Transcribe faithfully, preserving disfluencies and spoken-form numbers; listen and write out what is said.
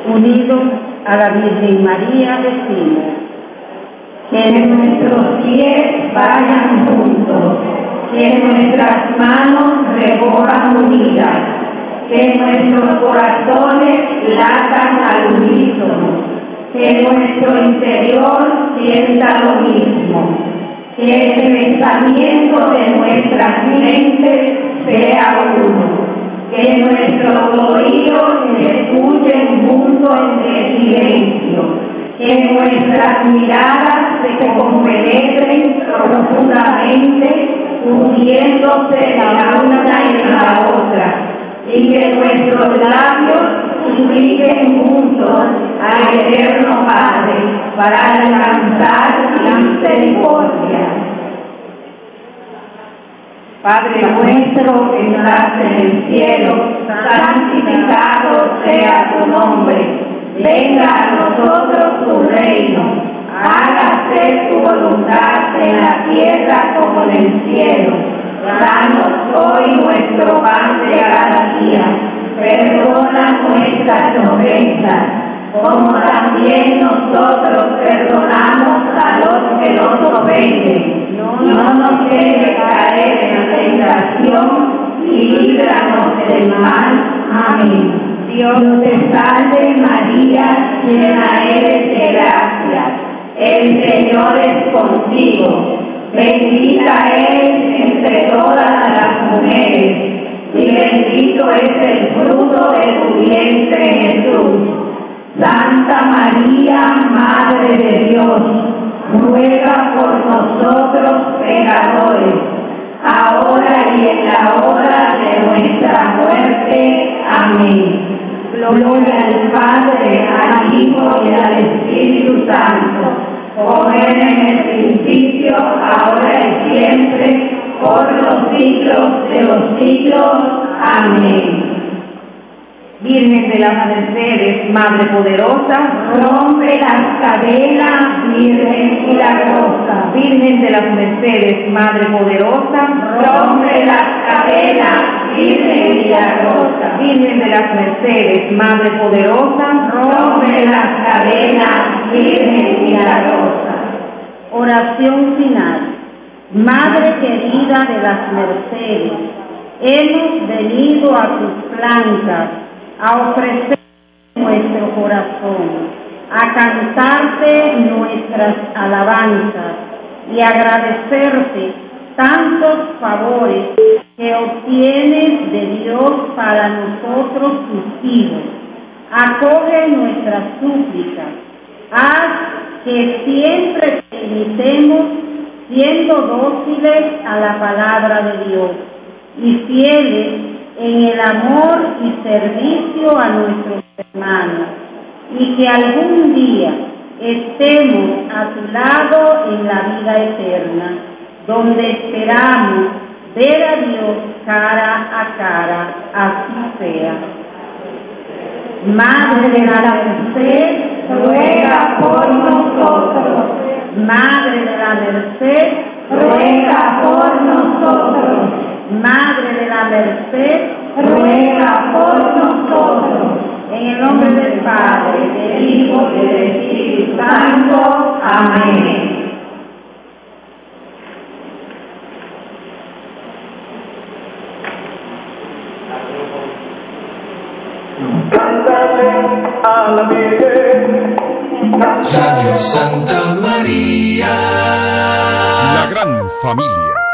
Unidos a la Virgen María decimos, que nuestros pies vayan juntos, que nuestras manos recorran unidas, que nuestros corazones latan al unísono, que nuestro interior sienta lo mismo, que el pensamiento de nuestras mentes sea uno, que nuestros oídos escuchen juntos en silencio, que nuestras miradas se compenetren profundamente, uniéndose la una en la otra, y que nuestros labios supliquen juntos al Eterno Padre para alcanzar la misericordia. Padre nuestro que estás en el cielo, santificado sea tu nombre. Venga a nosotros tu reino. Hágase tu voluntad en la tierra como en el cielo. Danos hoy nuestro pan de cada día. Perdona nuestras ofensas, como también nosotros perdonamos a los que nos ofenden. No nos dejes caer en la tentación y líbranos del mal. Amén. Dios te salve María, llena eres de gracia. El Señor es contigo. Bendita eres entre todas las mujeres, y bendito es el fruto de tu vientre, Jesús. Santa María, Madre de Dios, ruega por nosotros pecadores, ahora y en la hora de nuestra muerte. Amén. Gloria al Padre, al Hijo y al Espíritu Santo, como era en el principio, ahora y siempre, por los siglos de los siglos. Amén. Virgen de las Mercedes, Madre poderosa, rompe las cadenas, Virgen milagrosa. Virgen de las Mercedes, Madre poderosa, rompe las cadenas, Virgen milagrosa. Virgen de las Mercedes, Madre poderosa, rompe las cadenas, Virgen milagrosa. Oración final. Madre querida de las Mercedes, hemos venido a tus plantas a ofrecer nuestro corazón, a cantarte nuestras alabanzas y agradecerte tantos favores que obtienes de Dios para nosotros tus hijos. Acoge nuestras súplicas, haz que siempre te imitemos siendo dóciles a la palabra de Dios y fieles en el amor y servicio a nuestros hermanos, y que algún día estemos a tu lado en la vida eterna, donde esperamos ver a Dios cara a cara. Así sea. Madre de la Merced, ruega por nosotros. Madre de la Merced, ruega por nosotros. Madre de la Merced, ruega por nosotros. En el nombre del Padre, del Hijo y del Espíritu Santo. Amén. A la Virgen. Radio Santa María. La gran familia.